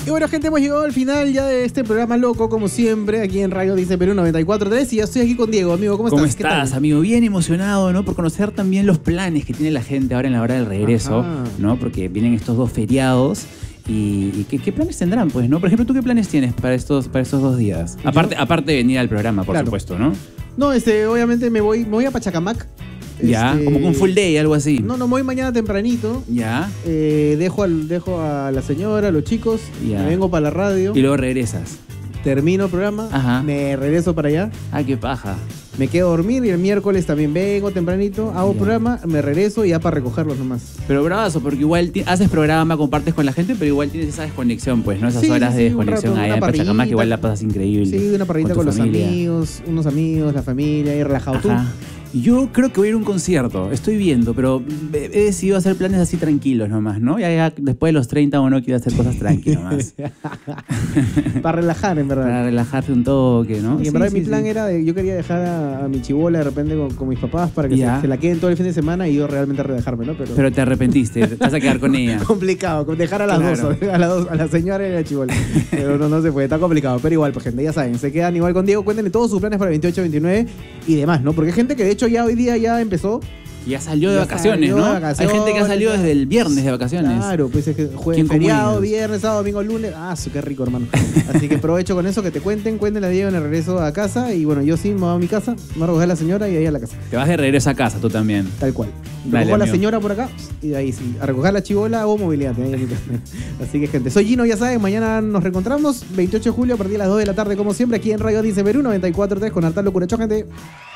Y bueno, gente, hemos llegado al final ya de este programa loco, como siempre, aquí en Radio Dice Perú 94.3. Y ya estoy aquí con Diego, amigo. ¿Cómo estás? ¿Cómo estás, amigo? Bien emocionado, ¿no? Por conocer también los planes que tiene la gente ahora en la hora del regreso, ¿no? Porque vienen estos 2 feriados. ¿Y qué planes tendrán, pues, no? Por ejemplo, ¿tú qué planes tienes para estos 2 días? Aparte de venir al programa, por supuesto, ¿no? No, obviamente me voy a Pachacamac. Ya, como con full day, algo así. No, me voy mañana tempranito. Ya. Dejo a la señora, a los chicos. Ya. Me vengo para la radio. Y luego regresas. Termino el programa. Ajá. Me regreso para allá. Ah, qué paja. Me quedo a dormir y el miércoles también vengo tempranito, hago programa, me regreso y ya para recogerlos nomás. Pero bravazo, porque igual haces programa, compartes con la gente, pero igual tienes esa desconexión, pues, ¿no? Esas horas de desconexión allá en Pachacamac, que igual la pasas increíble. Sí, una parrillita con los amigos, unos amigos, la familia, ahí relajado. Ajá. Yo creo que voy a ir a un concierto, estoy viendo, pero he decidido hacer planes así tranquilos nomás, ¿no? Ya después de los 30 uno quiere hacer cosas tranquilas nomás. Para relajar, en verdad. Para relajarse un toque, ¿no? Y en verdad mi plan era, yo quería dejar a mi chibola de repente con mis papás para que se la queden todo el fin de semana y yo realmente relajarme, ¿no? Pero te arrepentiste, te vas a quedar con ella. Complicado, dejar a las dos, a la señora y a la chibola. Pero no se puede, está complicado. Pero igual, pues gente, ya saben, se quedan igual con Diego, cuéntenle todos sus planes para el 28, 29 y demás, ¿no? Porque hay gente que de hecho ya hoy día ya empezó. Ya salió de vacaciones, ¿no? Hay gente que ha salido desde el viernes de vacaciones. Claro, pues es que jueves, feriado, viernes, sábado, domingo, lunes. Qué rico, hermano. Así que aprovecho con eso que te cuéntenle a Diego en el regreso a casa. Y bueno, yo sí me voy a mi casa, me voy a recoger a la señora y de ahí a la casa. Te vas de regreso a casa tú también. Tal cual. Recojo a la señora por acá y de ahí sí. A recoger la chibola o movilidad. Así que, gente, soy Gino, ya saben, mañana nos reencontramos. 28 de julio a partir de las 2 de la tarde, como siempre, aquí en Radio Dice Perú 94.3 con Artalo Curachó, gente.